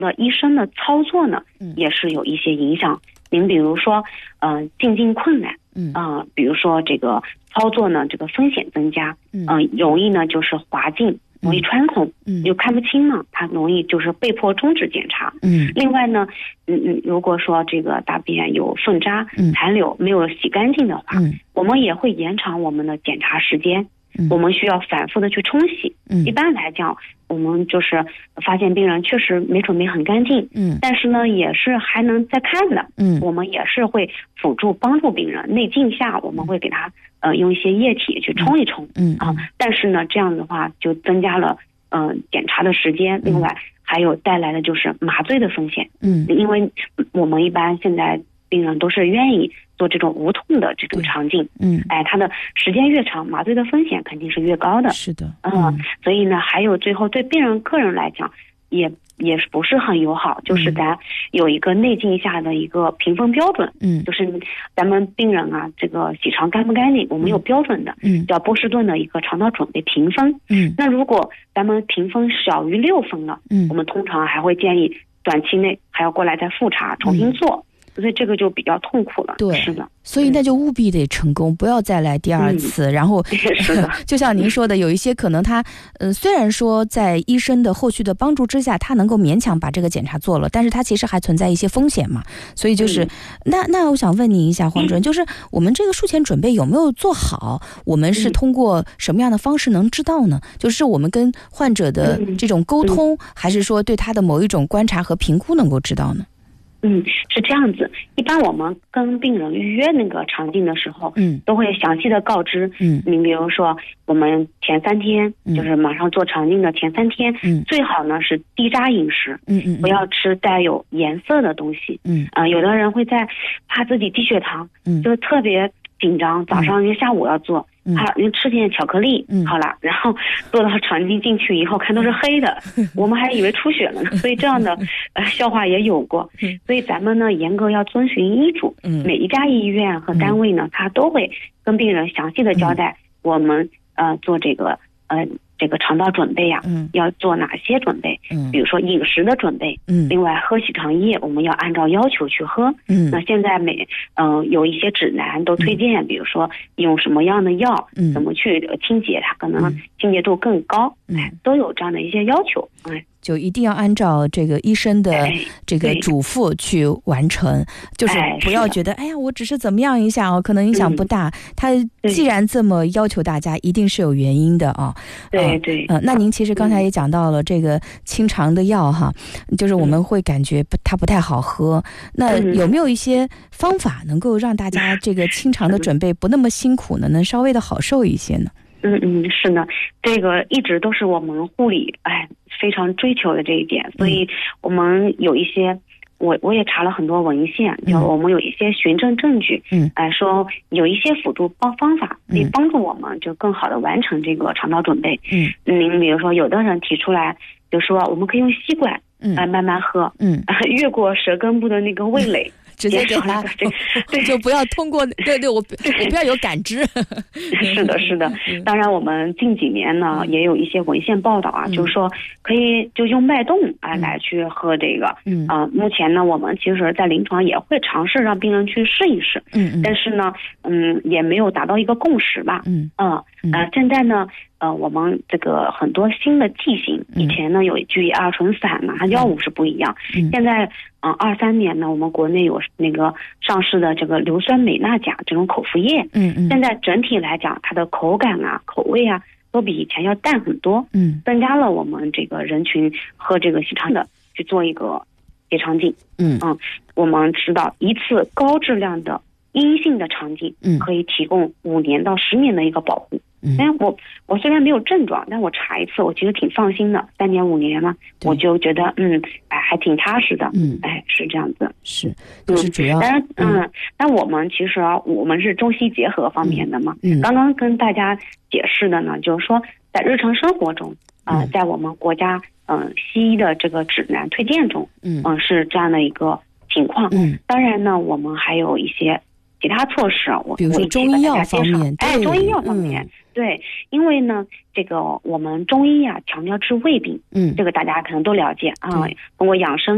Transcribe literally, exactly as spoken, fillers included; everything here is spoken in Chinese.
的医生的操作呢，也是有一些影响。您比如说，呃，进进困难，嗯，呃，比如说这个操作呢，这个风险增加，嗯、呃，容易呢就是滑进，容易穿孔，嗯，又看不清嘛，它容易就是被迫终止检查，嗯。另外呢，嗯嗯，如果说这个大便有粪渣、残留没有洗干净的话，嗯，我们也会延长我们的检查时间。我们需要反复的去冲洗，嗯，一般来讲，我们就是发现病人确实没准备很干净，嗯，但是呢，也是还能再看的，嗯，我们也是会辅助帮助病人内镜下，我们会给他呃用一些液体去冲一冲，嗯啊，但是呢，这样的话就增加了嗯、呃、检查的时间，另外还有带来的就是麻醉的风险，嗯，因为我们一般现在病人都是愿意做这种无痛的这种肠镜，嗯，哎，它的时间越长，麻醉的风险肯定是越高的。是的，嗯，嗯所以呢，还有最后对病人个人来讲，也也不是很友好，就是咱有一个内镜下的一个评分标准，嗯，就是咱们病人啊，这个洗肠干不干净，我们有标准的，嗯，叫波士顿的一个肠道准备评分，嗯，那如果咱们评分小于六分了，嗯，我们通常还会建议短期内还要过来再复查，重新做。嗯所以这个就比较痛苦了。对，是的，所以那就务必得成功，不要再来第二次。嗯、然后，是的，就像您说的，有一些可能他，呃，虽然说在医生的后续的帮助之下，他能够勉强把这个检查做了，但是他其实还存在一些风险嘛。所以就是，嗯、那那我想问您一下，黄主任，嗯、就是我们这个术前准备有没有做好？我们是通过什么样的方式能知道呢？就是我们跟患者的这种沟通，嗯、还是说对他的某一种观察和评估能够知道呢？嗯，是这样子。一般我们跟病人预约那个肠镜的时候，嗯，都会详细的告知，嗯，你比如说我们前三天，嗯、就是马上做肠镜的前三天，嗯，最好呢是低渣饮食，嗯嗯，不要吃带有颜色的东西，嗯，啊、呃，有的人会在怕自己低血糖，嗯，就特别紧张，早上因为下午要做。嗯，好，您吃点巧克力，嗯，好了，然后做到肠镜进去以后，看都是黑的，我们还以为出血了呢，所以这样的呃笑话也有过，所以咱们呢严格要遵循医嘱，嗯，每一家医院和单位呢，他都会跟病人详细的交代我们呃做这个呃这个肠道准备呀、啊，嗯，要做哪些准备，嗯，比如说饮食的准备，嗯，另外喝洗肠液我们要按照要求去喝，嗯，那现在每嗯、呃、有一些指南都推荐，嗯、比如说用什么样的药，嗯，怎么去清洁它，可能清洁度更高，嗯，哎，都有这样的一些要求，哎。就一定要按照这个医生的这个嘱咐去完成，哎、就是不要觉得 哎, 哎呀我只是怎么样一下哦，可能影响不大，嗯、他既然这么要求大家，一定是有原因的啊。对对，呃，那您其实刚才也讲到了这个清肠的药哈，就是我们会感觉不它不太好喝，那有没有一些方法能够让大家这个清肠的准备不那么辛苦呢？能稍微的好受一些呢？嗯嗯，是的，这个一直都是我们护理哎非常追求的这一点，所以我们有一些，我我也查了很多文献，就我们有一些循证证据，嗯，哎、呃、说有一些辅助帮方法可以帮助我们就更好的完成这个肠道准备，嗯，您比如说有的人提出来就说我们可以用吸管，嗯，来慢慢喝，嗯，呃、越过舌根部的那个味蕾。直接给他，对，就不要通过，对对，我我不要有感知。是的，是的。当然，我们近几年呢，也有一些文献报道啊，嗯、就是说可以就用脉动啊、嗯、来去喝这个。嗯啊、呃，目前呢，我们其实在临床也会尝试让病人去试一试。嗯嗯。但是呢，嗯，也没有达到一个共识吧。嗯嗯呃，现在呢。呃，我们这个很多新的剂型，以前呢有一句二醇散嘛，它药物是不一样。嗯、现在，嗯、呃，二三年呢，我们国内有那个上市的这个硫酸美钠钾这种口服液。嗯嗯。现在整体来讲，它的口感啊、口味啊，都比以前要淡很多。嗯。增加了我们这个人群喝这个细肠的去做一个结肠镜。嗯嗯，我们知道一次高质量的阴性的肠镜，嗯，可以提供五年到十年的一个保护。嗯，哎，我我虽然没有症状，但我查一次，我其实挺放心的。三年五年嘛，我就觉得嗯，哎，还挺踏实的。嗯，哎，是这样子。是，就是主要。当然，嗯，那、嗯、我们其实啊，我们是中西结合方面的嘛。嗯。刚刚跟大家解释的呢，就是说在日常生活中，啊、呃，在我们国家嗯、呃、西医的这个指南推荐中，嗯嗯、呃、是这样的一个情况。嗯。当然呢，我们还有一些其他措施啊，我比如说中医药方面，哎，中医药方面。嗯对，因为呢，这个我们中医啊强调治胃病，嗯，这个大家可能都了解啊，通过养生